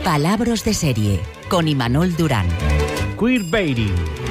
Palabras de serie, con Imanol Durán. Queerbaiting.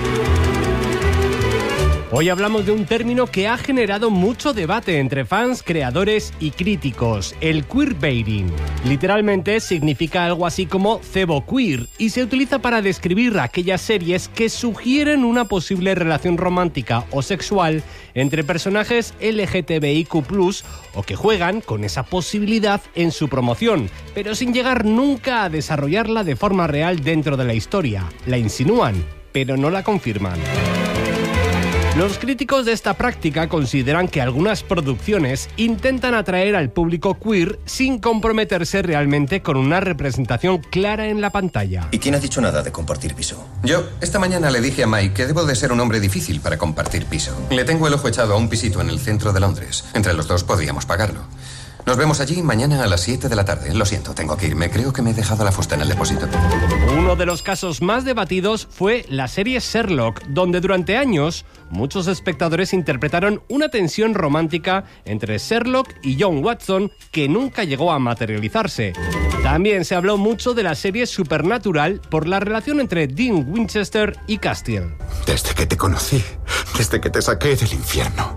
Hoy hablamos de un término que ha generado mucho debate entre fans, creadores y críticos, el queerbaiting. Literalmente significa algo así como cebo queer y se utiliza para describir aquellas series que sugieren una posible relación romántica o sexual entre personajes LGTBIQ+, o que juegan con esa posibilidad en su promoción, pero sin llegar nunca a desarrollarla de forma real dentro de la historia. La insinúan, pero no la confirman. Los críticos de esta práctica consideran que algunas producciones intentan atraer al público queer sin comprometerse realmente con una representación clara en la pantalla. ¿Y quién ha dicho nada de compartir piso? Yo, esta mañana le dije a Mike que debo de ser un hombre difícil para compartir piso. Le tengo el ojo echado a un pisito en el centro de Londres. Entre los dos podríamos pagarlo. Nos vemos allí mañana a las 7 de la tarde. Lo siento, tengo que irme. Creo que me he dejado la fusta en el depósito. Uno de los casos más debatidos fue la serie Sherlock, donde durante años muchos espectadores interpretaron una tensión romántica entre Sherlock y John Watson que nunca llegó a materializarse. También se habló mucho de la serie Supernatural por la relación entre Dean Winchester y Castiel. Desde que te conocí, desde que te saqué del infierno,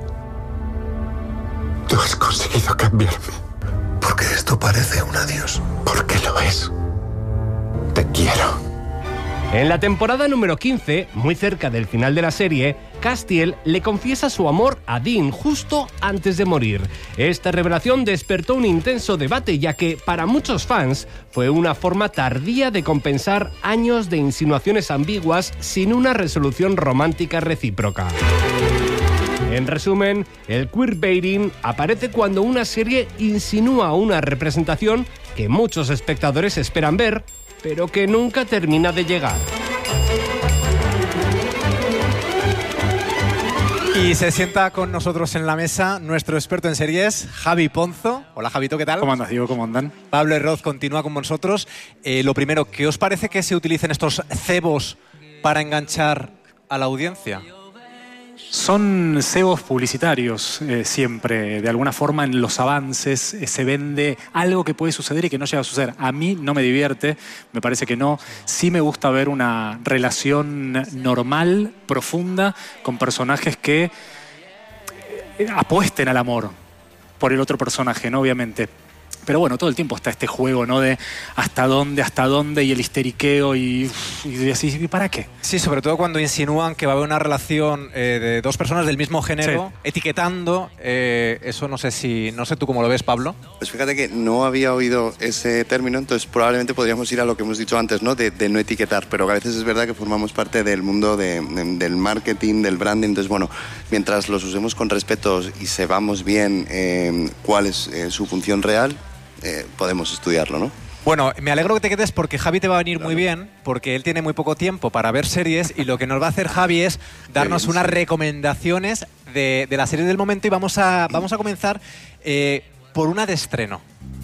tú has conseguido cambiarme. Porque esto parece un adiós. Porque lo es. Te quiero. En la temporada número 15, muy cerca del final de la serie, Castiel le confiesa su amor a Dean justo antes de morir. Esta revelación despertó un intenso debate, ya que para muchos fans fue una forma tardía de compensar años de insinuaciones ambiguas sin una resolución romántica recíproca. En resumen, el queerbaiting aparece cuando una serie insinúa una representación que muchos espectadores esperan ver, pero que nunca termina de llegar. Y se sienta con nosotros en la mesa nuestro experto en series, Javi Ponzo. Hola, Javito, ¿qué tal? ¿Cómo andas, Diego? ¿Cómo andan? Pablo Herroz continúa con nosotros. Lo primero, ¿qué os parece que se utilicen estos cebos para enganchar a la audiencia? Son cebos publicitarios siempre. De alguna forma en los avances se vende algo que puede suceder y que no llega a suceder. A mí no me divierte, me parece que no. Sí me gusta ver una relación normal, profunda, con personajes que apuesten al amor por el otro personaje, ¿no? Obviamente. Pero bueno, todo el tiempo está este juego, ¿no? De hasta dónde, y el histeriqueo y así, ¿y para qué? Sí, sobre todo cuando insinúan que va a haber una relación de dos personas del mismo género, sí, etiquetando. Eso no sé tú cómo lo ves, Pablo. Pues fíjate que no había oído ese término, entonces probablemente podríamos ir a lo que hemos dicho antes, ¿no? De no etiquetar, pero que a veces es verdad que formamos parte del mundo del marketing, del branding. Entonces, bueno, mientras los usemos con respeto y sepamos bien cuál es su función real, podemos estudiarlo, ¿no? Bueno, me alegro que te quedes porque Javi te va a venir muy bien, porque él tiene muy poco tiempo para ver series y lo que nos va a hacer Javi es darnos unas recomendaciones de las series del momento y vamos a comenzar por una de estreno.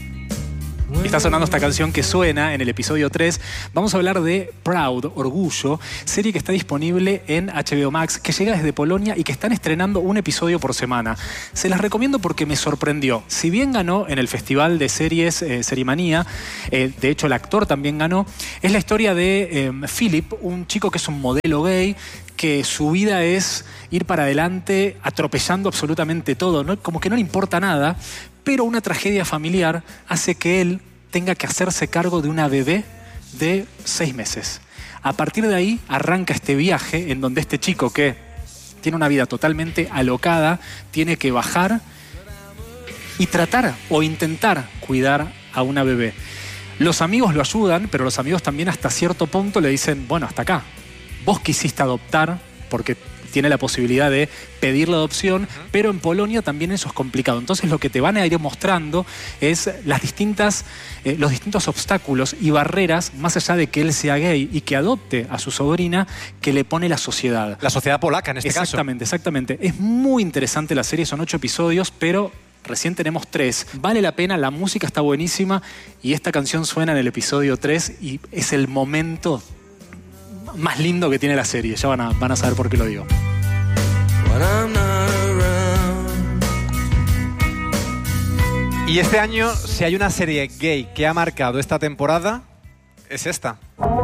Está sonando esta canción que suena en el episodio 3. Vamos a hablar de Proud, Orgullo, serie que está disponible en HBO Max, que llega desde Polonia y que están estrenando un episodio por semana. Se las recomiendo porque me sorprendió. Si bien ganó en el Festival de Series Serimanía, de hecho el actor también ganó, es la historia de Philip, un chico que es un modelo gay, que su vida es ir para adelante atropellando absolutamente todo, ¿no? Como que no le importa nada, pero una tragedia familiar hace que él tenga que hacerse cargo de una bebé de 6 meses. A partir de ahí arranca este viaje en donde este chico, que tiene una vida totalmente alocada, tiene que bajar y tratar o intentar cuidar a una bebé. Los amigos lo ayudan, pero los amigos también hasta cierto punto le dicen, bueno, hasta acá. Vos quisiste adoptar porque tiene la posibilidad de pedir la adopción, pero en Polonia también eso es complicado. Entonces lo que te van a ir mostrando es los distintos obstáculos y barreras, más allá de que él sea gay y que adopte a su sobrina, que le pone la sociedad. La sociedad polaca en este caso. Exactamente. Es muy interesante la serie, son 8 episodios, pero recién tenemos 3. Vale la pena, la música está buenísima y esta canción suena en el episodio 3 y es el momento más lindo que tiene la serie. Ya van a saber por qué lo digo. Y este año, si hay una serie gay que ha marcado esta temporada, es esta.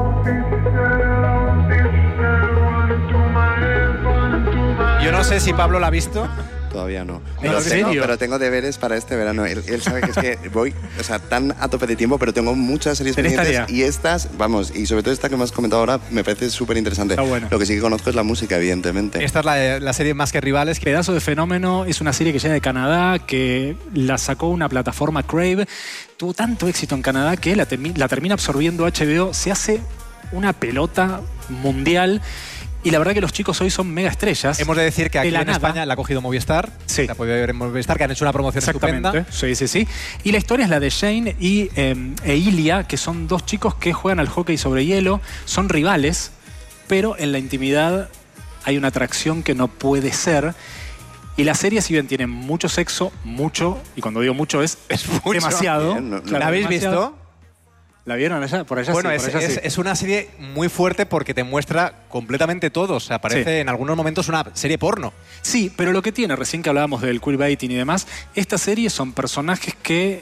Yo no sé si Pablo la ha visto. Todavía no. ¿En serio? Pero tengo deberes para este verano. Él sabe que es que voy, o sea, tan a tope de tiempo, pero tengo muchas series ¿Tenés pendientes. tarea? Y estas, vamos, y sobre todo esta que me has comentado ahora, me parece súper interesante. Está bueno. Lo que sí que conozco es la música, evidentemente. Esta es la serie Más que Rivales. Pedazo de Fenómeno es una serie que llega de Canadá, que la sacó una plataforma Crave. Tuvo tanto éxito en Canadá que la termina absorbiendo HBO. Se hace una pelota mundial. Y la verdad que los chicos hoy son mega estrellas. Hemos de decir que aquí la en nada. España la ha cogido Movistar. Sí. La ha podido ver en Movistar, que han hecho una promoción Exactamente. estupenda. Sí. Y la historia es la de Shane y Ilya, que son dos chicos que juegan al hockey sobre hielo. Son rivales, pero en la intimidad hay una atracción que no puede ser. Y la serie, si bien tiene mucho sexo, mucho, y cuando digo mucho es mucho. demasiado. Bien, no- Claro, ¿La habéis demasiado. visto? ¿La vieron allá? Por allá Bueno, sí, por allá sí. es una serie muy fuerte porque te muestra completamente todo. O sea, parece Sí. en algunos momentos una serie porno. Sí, pero lo que tiene, recién que hablábamos del queerbaiting y demás, esta serie son personajes que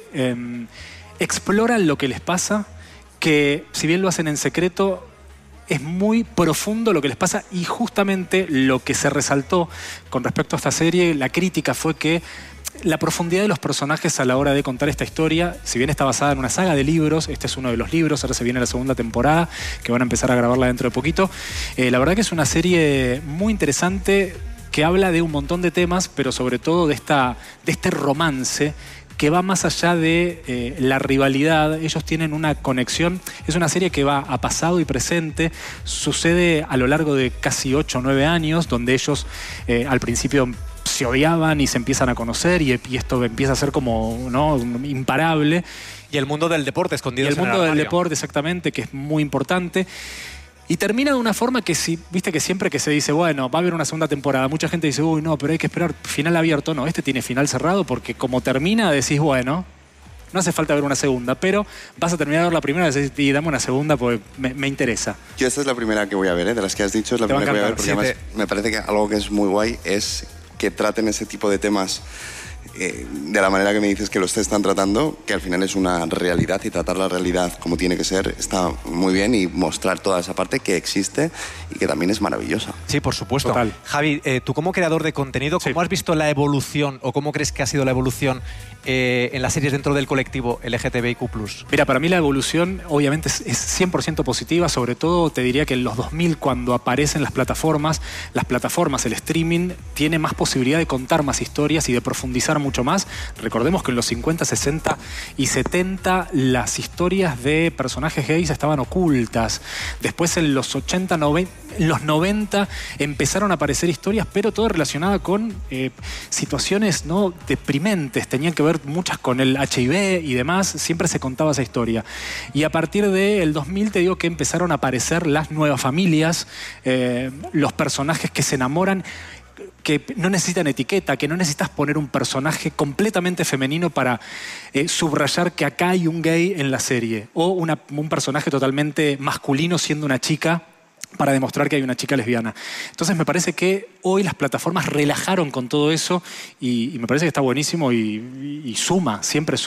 exploran lo que les pasa, que si bien lo hacen en secreto, es muy profundo lo que les pasa, y justamente lo que se resaltó con respecto a esta serie, la crítica fue que la profundidad de los personajes a la hora de contar esta historia, si bien está basada en una saga de libros, este es uno de los libros, ahora se viene la segunda temporada, que van a empezar a grabarla dentro de poquito, la verdad que es una serie muy interesante que habla de un montón de temas, pero sobre todo de este romance que va más allá de la rivalidad. Ellos tienen una conexión. Es una serie que va a pasado y presente. Sucede a lo largo de casi 8 o 9 años, donde ellos al principio se odiaban y se empiezan a conocer, y esto empieza a ser como, ¿no?, imparable. Y el mundo del deporte escondido Y el en mundo del armario. deporte, exactamente, que es muy importante. Y termina de una forma que, viste que siempre que se dice, bueno, va a haber una segunda temporada, mucha gente dice, uy, no, pero hay que esperar final abierto. No, este tiene final cerrado, porque como termina decís, bueno, no hace falta ver una segunda, pero vas a terminar de ver la primera y decís, y dame una segunda porque me interesa. Yo esta es la primera que voy a ver, de las que has dicho, es la Te va a primera que voy a ver, porque encantar. además me parece que algo que es muy guay es que traten ese tipo de temas de la manera que me dices que los están tratando, que al final es una realidad, y tratar la realidad como tiene que ser está muy bien, y mostrar toda esa parte que existe y que también es maravillosa. Sí, por supuesto. Total. Javi, tú como creador de contenido, ¿cómo has visto la evolución o cómo crees que ha sido la evolución en las series dentro del colectivo LGTBIQ+? Mira, para mí la evolución obviamente es 100% positiva, sobre todo te diría que en los 2000, cuando aparecen las plataformas, el streaming tiene más posibilidad de contar más historias y de profundizar mucho más. Recordemos que en los 50, 60 y 70 las historias de personajes gays estaban ocultas. Después en los 80, 90, en los 90 empezaron a aparecer historias, pero todo relacionado con situaciones, ¿no?, deprimentes. Tenían que ver muchas con el HIV y demás. Siempre se contaba esa historia. Y a partir del 2000 te digo que empezaron a aparecer las nuevas familias, los personajes que se enamoran, que no necesitan etiqueta, que no necesitas poner un personaje completamente femenino para subrayar que acá hay un gay en la serie, o un personaje totalmente masculino siendo una chica para demostrar que hay una chica lesbiana. Entonces me parece que hoy las plataformas relajaron con todo eso, y me parece que está buenísimo, y suma,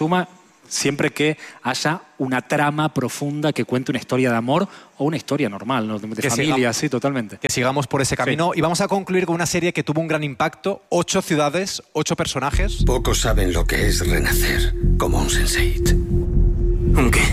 siempre que haya una trama profunda que cuente una historia de amor o una historia normal, ¿no?, de familia, sí, totalmente. Que sigamos por ese camino. Y vamos a concluir con una serie que tuvo un gran impacto. 8 ciudades, 8 personajes. Pocos saben lo que es renacer como un Sense8. ¿Un qué?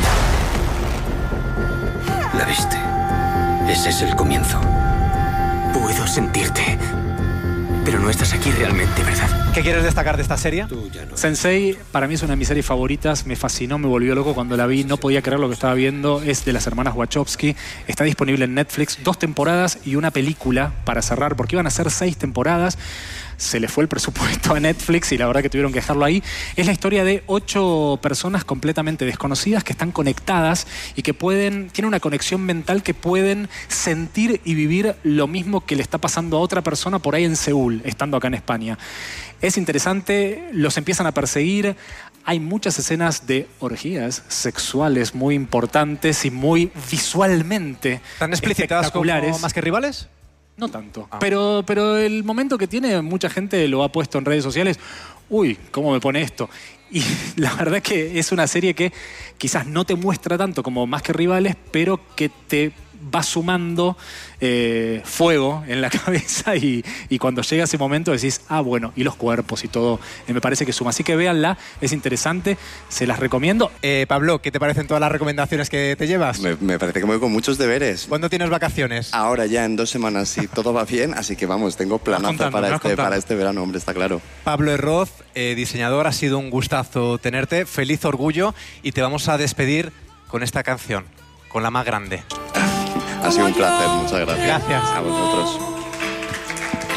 ¿La viste? Ese es el comienzo. Puedo sentirte, pero no estás aquí realmente, ¿verdad? ¿Qué quieres destacar de esta serie? Sense8 para mí es una de mis series favoritas, me fascinó, me volvió loco cuando la vi, no podía creer lo que estaba viendo. Es de las hermanas Wachowski, está disponible en Netflix, 2 temporadas y una película para cerrar, porque iban a ser 6 temporadas. Se le fue el presupuesto a Netflix y la verdad que tuvieron que dejarlo ahí. Es la historia de 8 personas completamente desconocidas que están conectadas y que tienen una conexión mental, que pueden sentir y vivir lo mismo que le está pasando a otra persona por ahí en Seúl, estando acá en España. Es interesante, los empiezan a perseguir. Hay muchas escenas de orgías sexuales muy importantes y muy visualmente ¿Tan explicitadas como espectaculares. Más que Rivales? No tanto. Pero el momento que tiene, mucha gente lo ha puesto en redes sociales. uy, ¿cómo me pone esto? Y la verdad que es una serie que quizás no te muestra tanto como Más que Rivales, pero que te va sumando fuego en la cabeza y cuando llega ese momento decís, bueno, y los cuerpos y todo, me parece que suma. Así que véanla, es interesante, se las recomiendo. Pablo, ¿qué te parecen todas las recomendaciones que te llevas? Me parece que me voy con muchos deberes. ¿Cuándo tienes vacaciones? Ahora ya en 2 semanas, si todo va bien, así que vamos, tengo planazo para este verano, hombre, está claro. Pablo Herroz, diseñador, ha sido un gustazo tenerte, feliz orgullo, y te vamos a despedir con esta canción, con la más grande. Ha sido un placer, muchas gracias. Gracias. A vosotros.